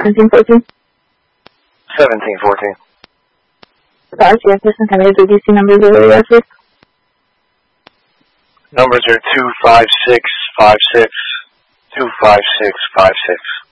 1714? 1714. Yes, listen, can I get the DC numbers over there, please? Numbers are 25656, 25656.